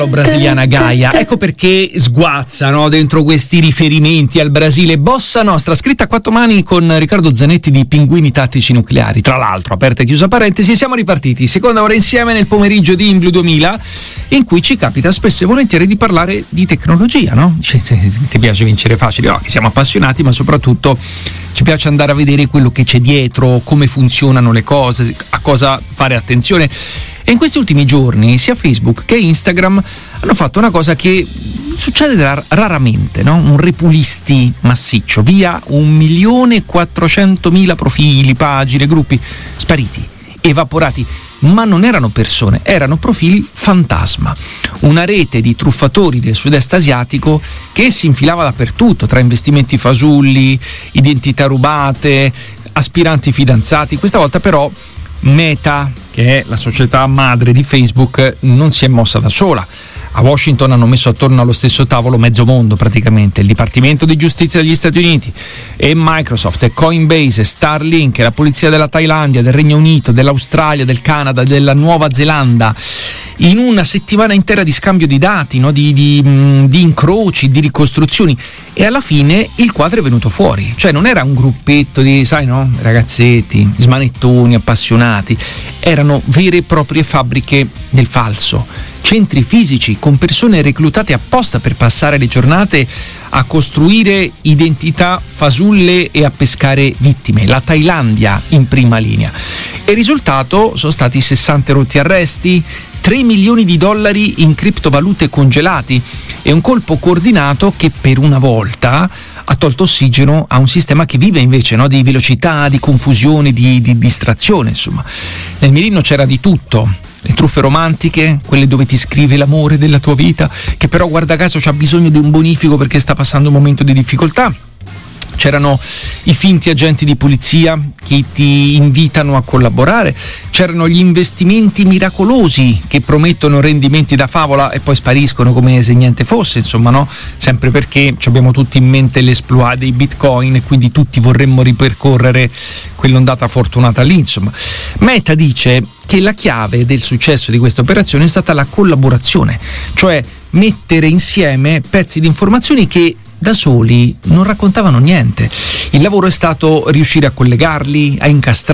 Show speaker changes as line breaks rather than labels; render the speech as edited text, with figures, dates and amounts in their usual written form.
Brasiliana Gaia, ecco perché sguazza, no, dentro questi riferimenti al Brasile. Bossa Nostra, scritta a quattro mani con Riccardo Zanetti di Pinguini Tattici Nucleari, tra l'altro, aperta e chiusa parentesi. Siamo ripartiti, seconda ora insieme nel pomeriggio di Inblu 2000, in cui ci capita spesso e volentieri di parlare di tecnologia, no? Cioè, se ti piace vincere facile, no, che siamo appassionati, ma soprattutto ci piace andare a vedere quello che c'è dietro, come funzionano le cose, a cosa fare attenzione. E in questi ultimi giorni sia Facebook che Instagram hanno fatto una cosa che succede raramente, no? Un repulisti massiccio, via 1.400.000 profili, pagine, gruppi, spariti, evaporati. Ma non erano persone, erano profili fantasma, una rete di truffatori del sud-est asiatico che si infilava dappertutto, tra investimenti fasulli, identità rubate, aspiranti fidanzati. Questa volta però Meta, che è la società madre di Facebook, non si è mossa da sola. A Washington hanno messo attorno allo stesso tavolo mezzo mondo praticamente, il Dipartimento di Giustizia degli Stati Uniti e Microsoft e Coinbase e Starlink e la polizia della Thailandia, del Regno Unito, dell'Australia, del Canada, della Nuova Zelanda, in una settimana intera di scambio di dati, no? di incroci, di ricostruzioni, e alla fine il quadro è venuto fuori. Cioè non era un gruppetto di, sai, no, ragazzetti, smanettoni, appassionati, erano vere e proprie fabbriche del falso, centri fisici con persone reclutate apposta per passare le giornate a costruire identità fasulle e a pescare vittime, la Thailandia in prima linea. E il risultato sono stati 60 rotti arresti, 3 milioni di dollari in criptovalute congelati e un colpo coordinato che per una volta ha tolto ossigeno a un sistema che vive invece, no, di velocità, di confusione, di distrazione. Insomma, nel mirino c'era di tutto: le truffe romantiche, quelle dove ti scrive l'amore della tua vita, che però guarda caso c'ha bisogno di un bonifico perché sta passando un momento di difficoltà. C'erano i finti agenti di polizia che ti invitano a collaborare, c'erano gli investimenti miracolosi che promettono rendimenti da favola e poi spariscono come se niente fosse, insomma, no? Sempre perché abbiamo tutti in mente l'esploit dei bitcoin e quindi tutti vorremmo ripercorrere quell'ondata fortunata lì, insomma. Meta dice che la chiave del successo di questa operazione è stata la collaborazione, cioè mettere insieme pezzi di informazioni che da soli non raccontavano niente. Il lavoro è stato riuscire a collegarli, a incastrarli,